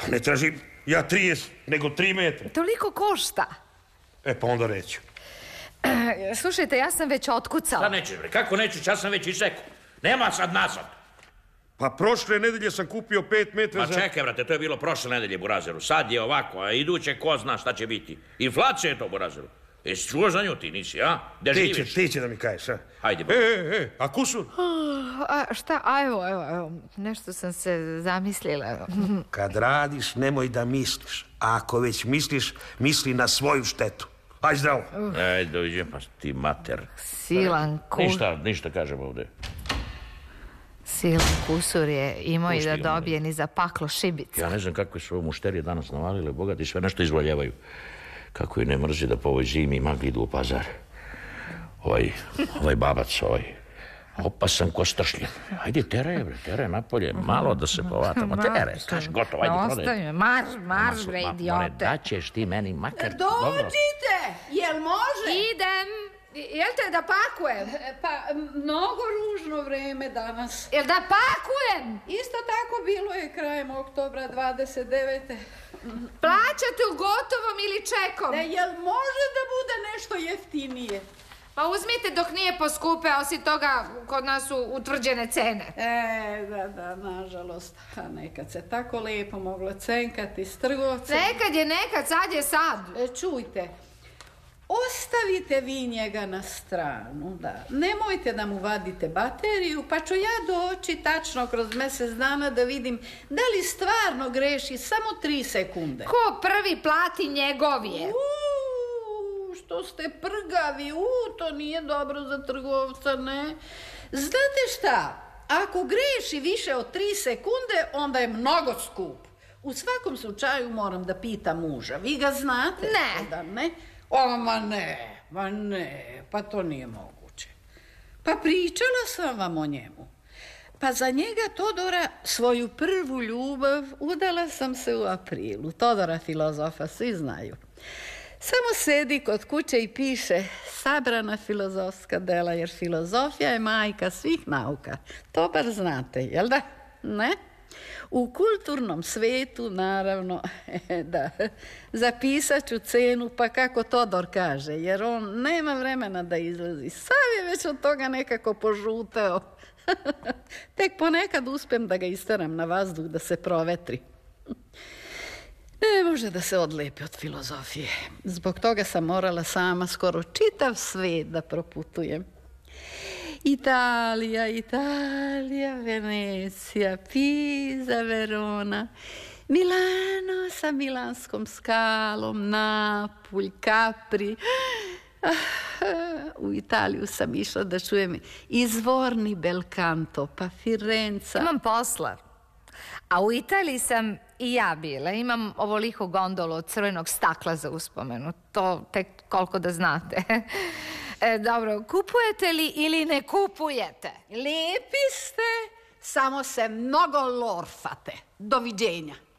Pa ne tražim ja 30, nego 3 metra. Toliko košta. Pa onda neću. Slušajte, ja sam već otkucao. Šta nećeš, bre? Kako nećeš? Ja sam već isekao. Nema sad nazad. Pa prošle nedelje sam kupio 5 metra za... Pa čekaj, brate, to je bilo prošle nedelje, Burazeru. Sad je ovako, a iduće ko zna šta će biti. Inflacija je to, Burazeru. Jesi čuo za nju ti, nisi, a? Gde živiš? Ti će da mi kažeš, a? Hajde, Burazeru. A kusur? Šta? Evo, nešto sam se zamislila. Kad radiš, nemoj da misliš. A ako već misliš, misli na svoju štetu. Ajde zdravo. Ajde, dođe, pa ti mater. Silan kusur. Ništa kažem ovde. Silan kusur je imao i da dobije ni za paklo šibica. Ja ne znam kakve su ovo mušterije danas navalile, bogati sve nešto izvoljevaju. Kako je ne mrzi da po ovoj zimi magli idu u pazar. Ovaj babac, opasan ko stršljen. Ajde, tere napolje, malo da se povatamo. Tere, kaži, gotovo, ajde, prodaj. Ostavim, marš, bre, idiote. Daćeš ti meni makar... Dođite, jel može? Idem. Jel te da pakujem? Pa, mnogo ružno vreme danas. Jel da pakujem? Isto tako bilo je krajem oktobra 29. Plaćate u gotovom ili čekom? Jel može da bude nešto jeftinije? Pa uzmite dok nije poskupe, a osim toga kod nas su utvrđene cene. Da, nažalost. A nekad se tako lijepo moglo cenkati s trgovcem. Nekad je nekad, sad je sad. Čujte, ostavite vi njega na stranu, da. Nemojte da mu vadite bateriju, pa ću ja doći tačno kroz mjesec dana da vidim da li stvarno greši samo 3 sekunde. Ko prvi plati njegov je? Što ste prgavi, to nije dobro za trgovca, ne? Znate šta, ako greši više od 3 sekunde, onda je mnogo skup. U svakom slučaju moram da pitam muža. Vi ga znate? Ne. Ma ne, pa to nije moguće. Pa pričala sam vam o njemu. Pa za njega, Todora, svoju prvu ljubav udala sam se u aprilu. Todora filozofa, svi znaju. Samo sedi kod kuće i piše sabrana filozofska dela, jer filozofija je majka svih nauka. To bar znate, jel da? Ne? U kulturnom svetu, naravno, da, zapisat ću cenu, pa kako Todor kaže, jer on nema vremena da izlazi. Sav je već od toga nekako požuteo. Tek ponekad uspem da ga isteram na vazduh da se provetri. Ne može da se odlepi od filozofije. Zbog toga sam morala sama skoro čitav svet da proputujem. Italija, Venecija, Pisa, Verona, Milano sa Milanskom skalom, Napulj, Capri. U Italiju sam išla da čujem izvorni bel canto, pa Firenca. Imam posla. A u Italiji sam i ja bila. Imam ovoliku gondolu od crvenog stakla za uspomenu. To tek koliko da znate. Dobro, kupujete li ili ne kupujete? Lijepi ste, samo se mnogo lorfate. Doviđenja.